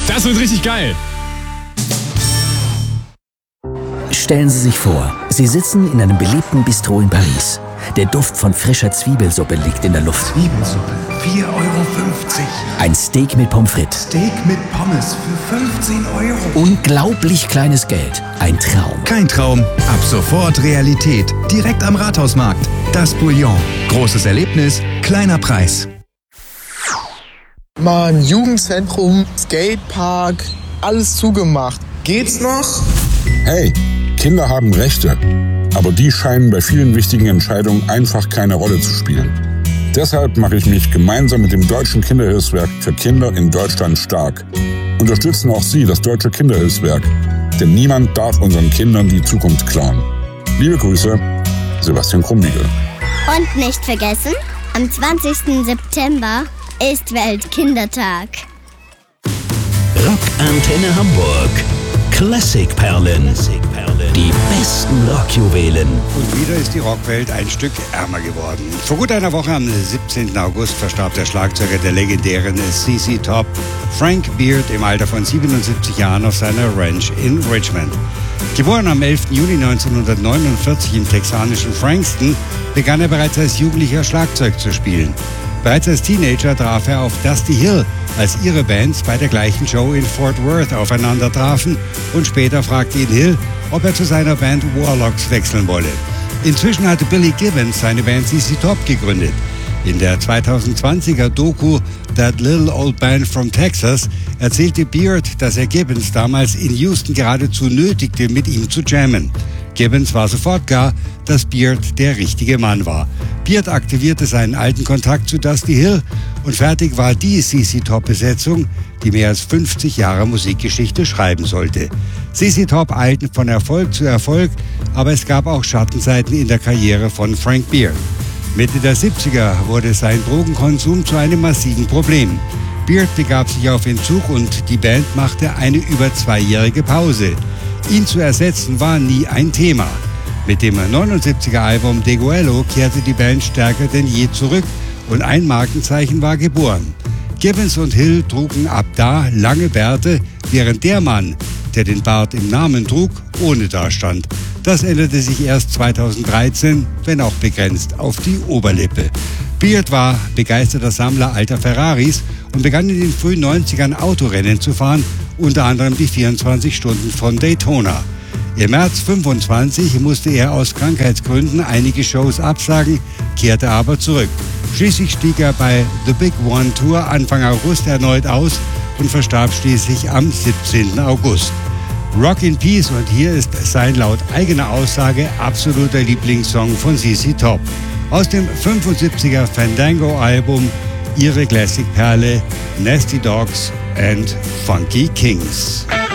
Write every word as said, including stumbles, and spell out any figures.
Das wird richtig geil. Stellen Sie sich vor, Sie sitzen in einem beliebten Bistro in Paris. Der Duft von frischer Zwiebelsuppe liegt in der Luft. Zwiebelsuppe, vier Euro fünfzig. Ein Steak mit Pommes frites. Steak mit Pommes für fünfzehn Euro. Unglaublich kleines Geld. Ein Traum. Kein Traum, ab sofort Realität. Direkt am Rathausmarkt. Das Bouillon. Großes Erlebnis, kleiner Preis. Mann, Jugendzentrum, Skatepark, alles zugemacht. Geht's noch? Hey, Kinder haben Rechte, aber die scheinen bei vielen wichtigen Entscheidungen einfach keine Rolle zu spielen. Deshalb mache ich mich gemeinsam mit dem Deutschen Kinderhilfswerk für Kinder in Deutschland stark. Unterstützen auch Sie das Deutsche Kinderhilfswerk, denn niemand darf unseren Kindern die Zukunft klauen. Liebe Grüße, Sebastian Krumbiegel. Und nicht vergessen, am zwanzigsten September ist Weltkindertag. Rockantenne Hamburg. Klassikperlen. Die besten Rockjuwelen. Und wieder ist die Rockwelt ein Stück ärmer geworden. Vor gut einer Woche, am siebzehnten August, verstarb der Schlagzeuger der legendären C C Top, Frank Beard, im Alter von siebenundsiebzig Jahren auf seiner Ranch in Richmond. Geboren am elften Juni neunzehnhundertneunundvierzig im texanischen Frankston, begann er bereits als Jugendlicher Schlagzeug zu spielen. Bereits als Teenager traf er auf Dusty Hill, als ihre Bands bei der gleichen Show in Fort Worth aufeinander trafen, und später fragte ihn Hill, ob er zu seiner Band Warlocks wechseln wolle. Inzwischen hatte Billy Gibbons seine Band C C Top gegründet. In der zweitausendzwanziger Doku That Little Old Band from Texas erzählte Beard, dass er Gibbons damals in Houston geradezu nötigte, mit ihm zu jammen. Gibbons war sofort klar, dass Beard der richtige Mann war. Beard aktivierte seinen alten Kontakt zu Dusty Hill und fertig war die C C Top-Besetzung, die mehr als fünfzig Jahre Musikgeschichte schreiben sollte. C C Top eilten von Erfolg zu Erfolg, aber es gab auch Schattenseiten in der Karriere von Frank Beard. Mitte der siebziger wurde sein Drogenkonsum zu einem massiven Problem. Beard begab sich auf Entzug und die Band machte eine über zweijährige Pause. Ihn zu ersetzen war nie ein Thema. Mit dem neunundsiebziger Album Deguello kehrte die Band stärker denn je zurück und ein Markenzeichen war geboren. Gibbons und Hill trugen ab da lange Bärte, während der Mann, der den Bart im Namen trug, ohne dastand. Das änderte sich erst zweitausenddreizehn, wenn auch begrenzt auf die Oberlippe. Beard war begeisterter Sammler alter Ferraris und begann in den frühen neunzigern Autorennen zu fahren, unter anderem die vierundzwanzig Stunden von Daytona. Im März fünfundzwanzig musste er aus Krankheitsgründen einige Shows absagen, kehrte aber zurück. Schließlich stieg er bei The Big One Tour Anfang August erneut aus und verstarb schließlich am siebzehnten August. Rock in Peace, und hier ist sein laut eigener Aussage absoluter Lieblingssong von C C Top. Aus dem fünfundsiebziger Fandango-Album ihre Classic-Perle Nasty Dogs and Funky Kings.